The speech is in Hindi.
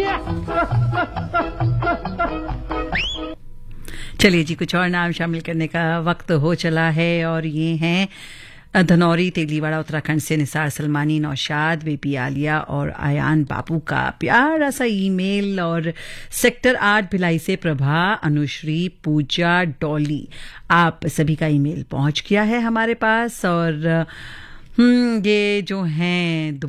चलिए जी, कुछ और नाम शामिल करने का वक्त हो चला है और ये हैं धनौरी तेलीवाड़ा उत्तराखंड से निसार सलमानी, नौशाद, बेबी आलिया और आयान बाबू का प्यारा सा ईमेल। और सेक्टर 8 भिलाई से प्रभा, अनुश्री, पूजा, डॉली, आप सभी का ईमेल पहुंच गया है हमारे पास। और ये जो हैं